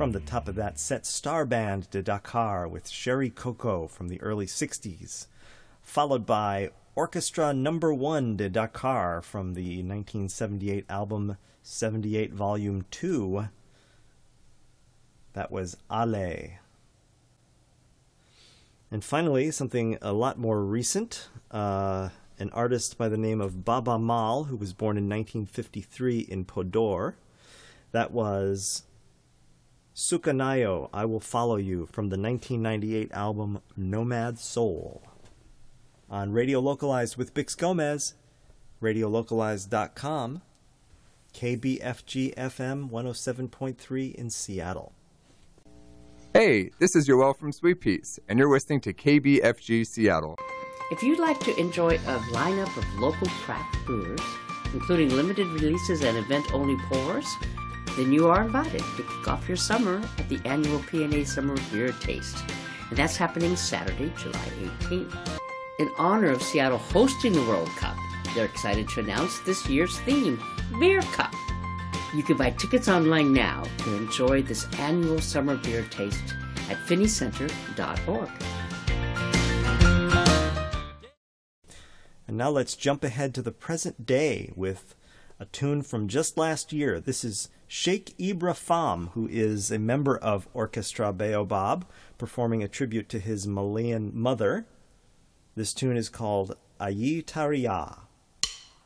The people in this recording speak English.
From the top of that set, Star Band de Dakar with Sherry Coco from the early 60s, followed by Orchestra Number 1 de Dakar from the 1978 album 78 Volume 2. That was Ale. And finally, something a lot more recent, an artist by the name of Baaba Maal, who was born in 1953 in Podor. That was Sukanayo, I Will Follow You, from the 1998 album Nomad Soul. On Radio Localized with Bix Gomez, radiolocalized.com, KBFG-FM 107.3 in Seattle. Hey, this is Yoel from Sweet Peas, and you're listening to KBFG Seattle. If you'd like to enjoy a lineup of local craft brewers, including limited releases and event-only pours, then you are invited to kick off your summer at the annual P&A Summer Beer Taste. And that's happening Saturday, July 18th. In honor of Seattle hosting the World Cup, they're excited to announce this year's theme, Beer Cup. You can buy tickets online now to enjoy this annual summer beer taste at finneycenter.org. And now let's jump ahead to the present day with a tune from just last year. This is Sheikh Ibra Fam, who is a member of Orchestra Baobab, performing a tribute to his Malian mother. This tune is called Ayi Tariya.